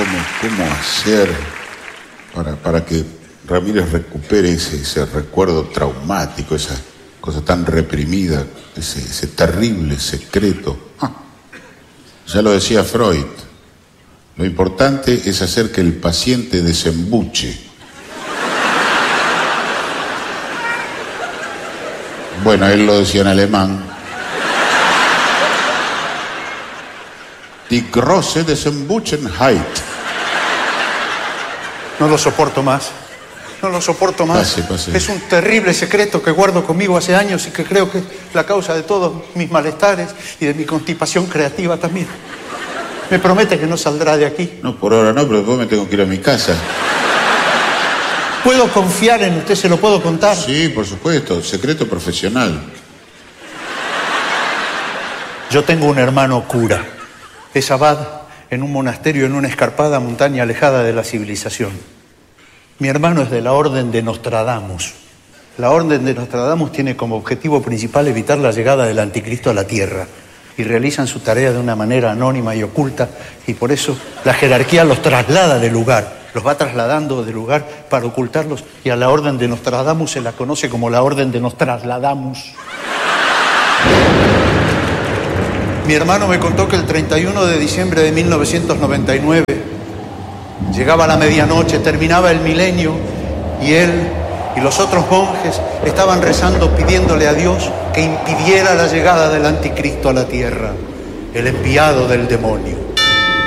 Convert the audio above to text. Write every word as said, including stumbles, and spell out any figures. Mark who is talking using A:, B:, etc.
A: cómo, cómo hacer para, para que Ramírez recupere ese, ese recuerdo traumático, esa cosa tan reprimida, ese, ese terrible secreto. Ah, ya lo decía Freud, lo importante es hacer que el paciente desembuche. Bueno, él lo decía en alemán. Die große Desembuchenheit.
B: No lo soporto más. No lo soporto más.
A: Pase, pase.
B: Es un terrible secreto que guardo conmigo hace años y que creo que es la causa de todos mis malestares y de mi constipación creativa también. ¿Me promete que no saldrá de aquí?
A: No, por ahora no, pero después me tengo que ir a mi casa.
B: ¿Puedo confiar en usted? ¿Se lo puedo contar?
A: Sí, por supuesto. Secreto profesional.
B: Yo tengo un hermano cura. Es abad en un monasterio en una escarpada montaña alejada de la civilización. Mi hermano es de la orden de Nostradamus. La orden de Nostradamus tiene como objetivo principal evitar la llegada del anticristo a la tierra. Y realizan su tarea de una manera anónima y oculta. Y por eso la jerarquía los traslada de lugar. Los va trasladando de lugar para ocultarlos. Y a la orden de Nostradamus se la conoce como la orden de Nostradamus. Mi hermano me contó que el treinta y uno de diciembre de mil novecientos noventa y nueve llegaba la medianoche, terminaba el milenio y él y los otros monjes estaban rezando pidiéndole a Dios que impidiera la llegada del anticristo a la tierra, el enviado del demonio.